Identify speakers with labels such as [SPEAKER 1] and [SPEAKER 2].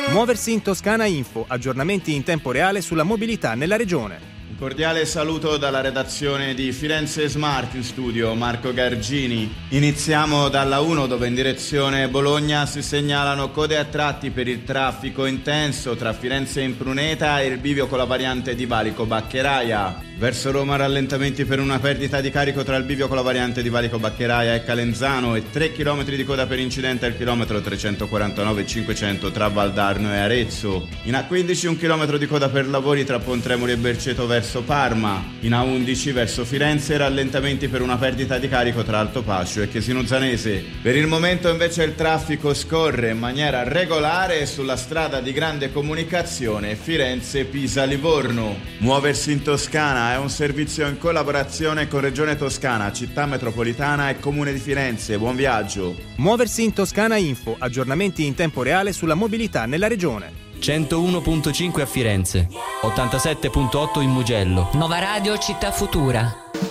[SPEAKER 1] Muoversi in Toscana Info, aggiornamenti in tempo reale sulla mobilità nella regione.
[SPEAKER 2] Un cordiale saluto dalla redazione di Firenze Smart, in studio Marco Gargini. Iniziamo dalla 1, dove in direzione Bologna si segnalano code a tratti per il traffico intenso tra Firenze e Impruneta e il bivio con la variante di Valico Baccheraia. Verso Roma rallentamenti per una perdita di carico tra il bivio con la variante di Valico Baccheraia e Calenzano e 3 km di coda per incidente al chilometro 349,500 tra Valdarno e Arezzo. In A15 1 km di coda per lavori tra Pontremoli e Berceto verso Parma. In A11 verso Firenze rallentamenti per una perdita di carico tra Altopascio e Chiesino Zanese. Per il momento invece il traffico scorre in maniera regolare sulla strada di grande comunicazione Firenze-Pisa-Livorno. Muoversi in Toscana è un servizio in collaborazione con Regione Toscana, Città Metropolitana e Comune di Firenze. Buon viaggio.
[SPEAKER 1] Muoversi in Toscana Info, aggiornamenti in tempo reale sulla mobilità nella regione.
[SPEAKER 3] 101.5 a Firenze, 87.8 in Mugello.
[SPEAKER 4] Nova Radio Città Futura.